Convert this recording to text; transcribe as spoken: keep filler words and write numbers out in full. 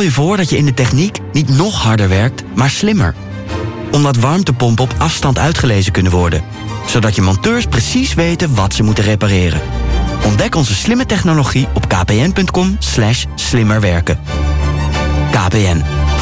je voor dat je in de techniek niet nog harder werkt, maar slimmer. Omdat warmtepompen op afstand uitgelezen kunnen worden. Zodat je monteurs precies weten wat ze moeten repareren. Ontdek onze slimme technologie op kpn punt com slash slimmerwerken. K P N.